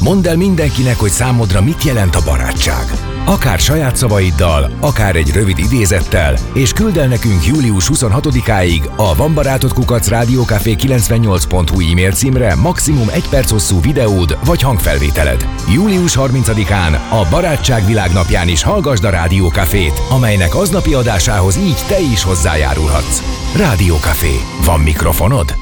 Mondd el mindenkinek, hogy számodra mit jelent a barátság. Akár saját szavaiddal, akár egy rövid idézettel, és küld el nekünk július 26-áig a vanbarátod@rádiókafé98.hu e-mail címre maximum 1 perc hosszú videód vagy hangfelvételed. Július 30-án a Barátság Világnapján is hallgasd a Rádió Cafét, amelynek aznapi adásához így te is hozzájárulhatsz. Rádió Café. Van mikrofonod?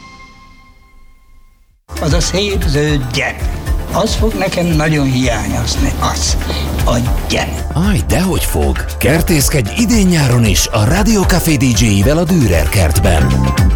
Az a szép zöld gyere. Az fog nekem nagyon hiányozni, az. A gyere. Aj, dehogy fog. Kertészkedj idén-nyáron is a Rádió Café DJ-ivel a Dürer kertben,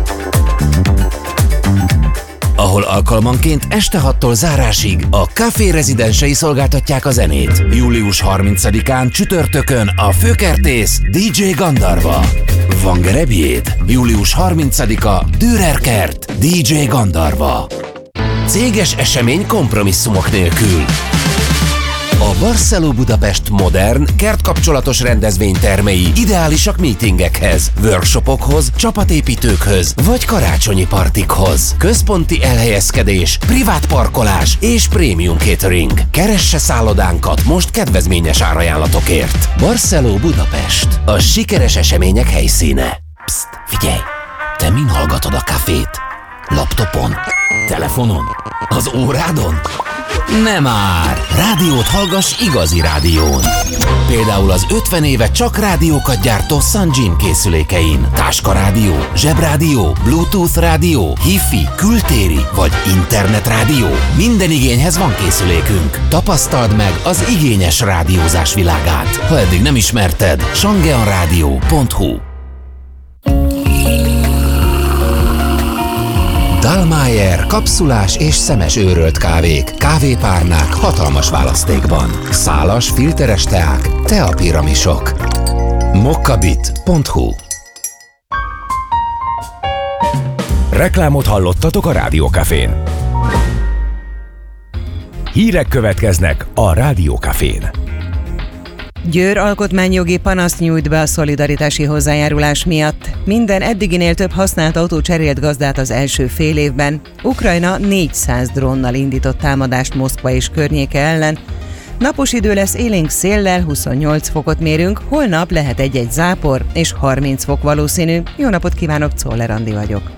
ahol alkalmanként este 6-tól zárásig a Café rezidensei szolgáltatják a zenét. Július 30-án csütörtökön a főkertész DJ Gandarva. Van gerebjéd? Július 30-a Dürer kert DJ Gandarva. Céges esemény kompromisszumok nélkül. A Barceló Budapest modern, kertkapcsolatos rendezvénytermei ideálisak meetingekhez, workshopokhoz, csapatépítőkhöz vagy karácsonyi partikhoz. Központi elhelyezkedés, privát parkolás és prémium catering. Keresse szállodánkat most kedvezményes árajánlatokért. Barceló Budapest. A sikeres események helyszíne. Psst, figyelj! Te min hallgatod a kafét? Laptopon? Telefonon? Az órádon? Nem már! Rádiót hallgass igazi rádión. Például az 50 éve csak rádiókat gyártó Sunjin készülékein. Táskarádió, zsebrádió, Bluetooth rádió, Hi-Fi, kültéri vagy internetrádió. Minden igényhez van készülékünk. Tapasztald meg az igényes rádiózás világát. Ha eddig nem ismerted, shangeonradio.hu. Dallmayr kapszulás és szemes őrölt kávék, kávépárnák hatalmas választékban. Szálas, filteres teák, teapiramisok. mokkabit.hu. Reklámot hallottatok a Rádió Cafén. Hírek következnek a Rádió Cafén. Győr alkotmányjogi panaszt nyújt be a szolidaritási hozzájárulás miatt. Minden eddiginél több használt autó cserélt gazdát az első fél évben. Ukrajna 400 drónnal indított támadást Moszkva és környéke ellen. Napos idő lesz élénk széllel, 28 fokot mérünk, holnap lehet egy-egy zápor, és 30 fok valószínű. Jó napot kívánok, Czoller Andi vagyok.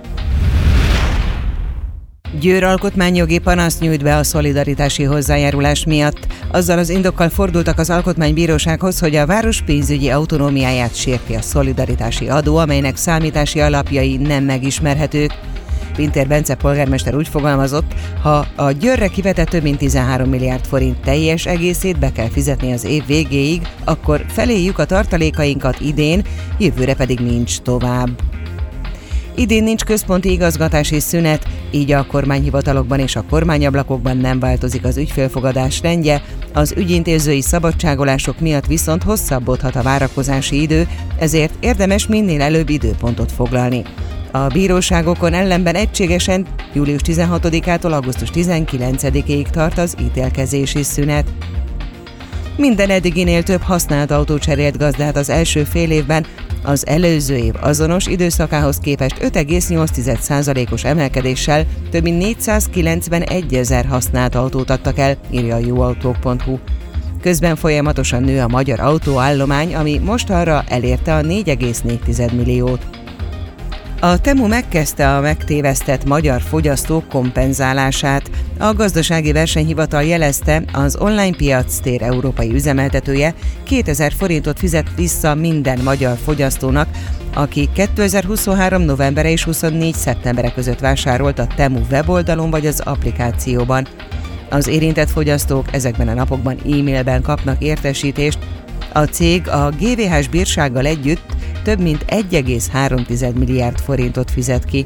Győr alkotmányjogi panaszt nyújt be a szolidaritási hozzájárulás miatt. Azzal az indokkal fordultak az alkotmánybírósághoz, hogy a város pénzügyi autonómiáját sérti a szolidaritási adó, amelynek számítási alapjai nem megismerhetők. Pintér Bence polgármester úgy fogalmazott, ha a Győrre kivetett több mint 13 milliárd forint teljes egészét be kell fizetni az év végéig, akkor feléjük a tartalékainkat idén, jövőre pedig nincs tovább. Idén nincs központi igazgatási szünet, így a kormányhivatalokban és a kormányablakokban nem változik az ügyfélfogadás rendje, az ügyintézői szabadságolások miatt viszont hosszabbodhat a várakozási idő, ezért érdemes minél előbb időpontot foglalni. A bíróságokon ellenben egységesen július 16-ától augusztus 19-ig tart az ítélkezési szünet. Minden eddiginél több használt autó cserélt gazdát az első fél évben, az előző év azonos időszakához képest 5,8%-os emelkedéssel több mint 491 000 használt autót adtak el, írja a jóautók.hu. Közben folyamatosan nő a magyar autóállomány, ami mostanra elérte a 4,4 milliót. A Temu megkezdte a megtévesztett magyar fogyasztók kompenzálását. A Gazdasági Versenyhivatal jelezte, az online piactér európai üzemeltetője 2000 forintot fizet vissza minden magyar fogyasztónak, aki 2023. novembere és 24. szeptembere között vásárolt a Temu weboldalon vagy az applikációban. Az érintett fogyasztók ezekben a napokban e-mailben kapnak értesítést. A cég a GVH-s bírsággal együtt több mint 1,3 milliárd forintot fizet ki.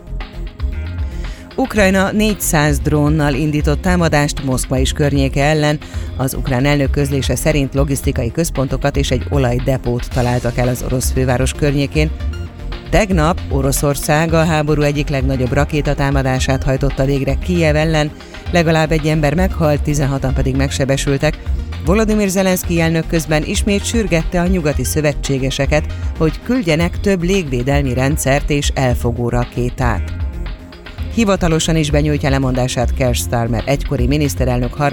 Ukrajna 400 drónnal indított támadást Moszkva és környéke ellen. Az ukrán elnök közlése szerint logisztikai központokat és egy olajdepót találtak el az orosz főváros környékén. Tegnap Oroszország a háború egyik legnagyobb rakétatámadását hajtotta végre Kijev ellen, legalább egy ember meghalt, 16-an pedig megsebesültek. Volodymyr Zelenszkij elnök közben ismét sürgette a nyugati szövetségeseket, hogy küldjenek több légvédelmi rendszert és elfogó rakétát. Hivatalosan is benyújtja lemondását Keir Starmer egykori miniszterelnök